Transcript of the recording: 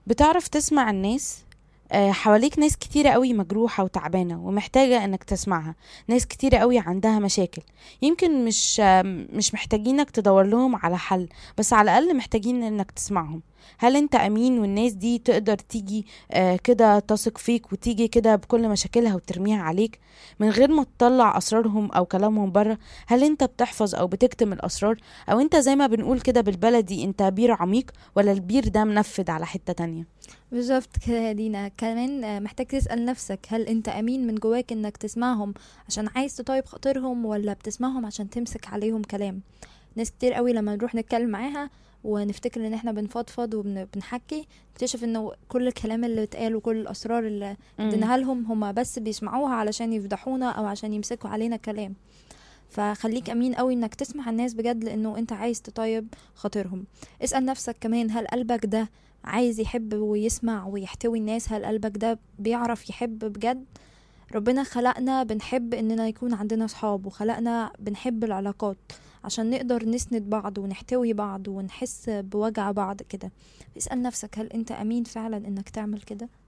بتعرف تسمع الناس؟ حواليك ناس كتيرة قوي مجروحة وتعبانة ومحتاجة انك تسمعها. ناس كتيرة قوي عندها مشاكل، يمكن مش محتاجينك تدور لهم على حل، بس على الأقل محتاجين انك تسمعهم. هل انت امين والناس دي تقدر تيجي كده تثق فيك وتيجي كده بكل مشاكلها وترميها عليك من غير ما تطلع اسرارهم او كلامهم بره؟ هل انت بتحفظ او بتكتم الاسرار، او انت زي ما بنقول كده بالبلدي انت بير عميق، ولا البير ده منفذ على حتة تانية؟ بالظبط كده يا دينا. كمان محتاج تسأل نفسك، هل انت امين من جواك انك تسمعهم عشان عايز تطيب خاطرهم، ولا بتسمعهم عشان تمسك عليهم كلام؟ ناس كتير قوي لما نروح نتكلم معاها ونفتكر ان احنا بنفضفض وبنحكي، نكتشف انه كل الكلام اللي اتقال وكل الاسرار اللي مم. اديناها لهم هما بس بيسمعوها علشان يفضحونا او عشان يمسكوا علينا كلام. فخليك امين قوي انك تسمع الناس بجد، لانه انت عايز تطيب خاطرهم. اسأل نفسك كمان، هل قلبك ده عايز يحب ويسمع ويحتوي الناس؟ هل قلبك ده بيعرف يحب بجد؟ ربنا خلقنا بنحب اننا يكون عندنا صحاب، وخلقنا بنحب العلاقات عشان نقدر نسند بعض ونحتوي بعض ونحس بوجع بعض كده. اسأل نفسك، هل انت امين فعلا انك تعمل كده؟